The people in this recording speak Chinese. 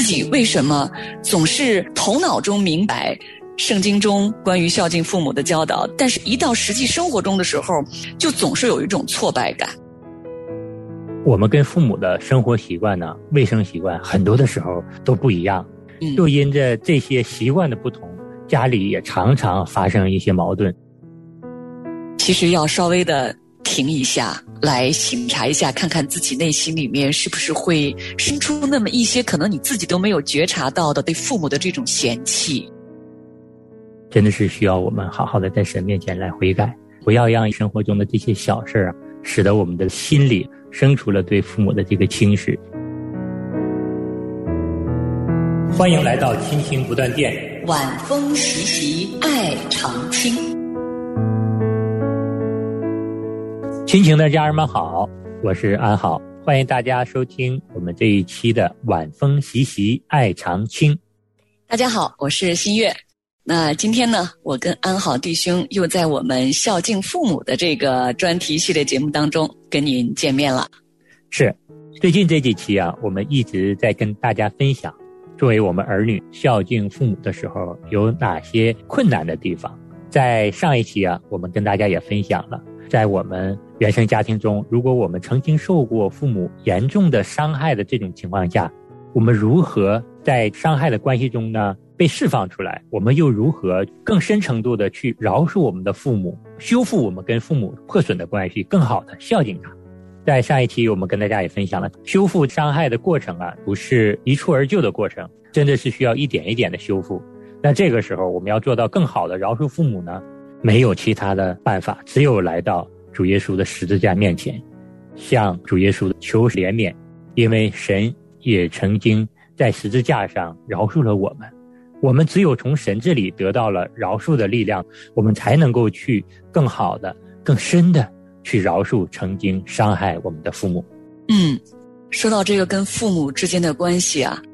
己为什么总是头脑中明白圣经中关于孝敬父母的教导，但是一到实际生活中的时候，就总是有一种挫败感。 我们跟父母的生活习惯呢、卫生习惯很多的时候都不一样，就因着这些习惯的不同，家里也常常发生一些矛盾。 其实要稍微的停一下，来省察一下，看看自己内心里面是不是会生出那么一些可能你自己都没有觉察到的对父母的这种嫌弃。 真的是需要我们好好的在神面前来悔改，不要让生活中的这些小事啊，使得我们的心里生出了对父母的这个轻视。欢迎来到亲情不断电， 晚风习习，爱常青。 亲情的家人们好，我是安好，欢迎大家收听我们这一期的晚风习习，爱常青。 大家好，我是新月。那今天呢，我跟安好弟兄又在我们孝敬父母的这个专题系列节目当中跟您见面了。 是，最近这几期啊，我们一直在跟大家分享，作为我们儿女孝敬父母的时候有哪些困难的地方。在上一期啊，我们跟大家也分享了，在我们原生家庭中，如果我们曾经受过父母严重的伤害的这种情况下，我们如何在伤害的关系中呢被释放出来，我们又如何更深程度的去饶恕我们的父母，修复我们跟父母破损的关系，更好的孝敬他。在上一期我们跟大家也分享了，修复伤害的过程啊，不是一蹴而就的过程，真的是需要一点一点的修复。那这个时候我们要做到更好的饶恕父母呢，没有其他的办法，只有来到主耶稣的十字架面前，向主耶稣求怜悯，因为神也曾经在十字架上饶恕了我们。我们只有从神这里得到了饶恕的力量，我们才能够去更好的、更深的去饶恕曾经伤害我们的父母。 说到这个跟父母之间的关系啊，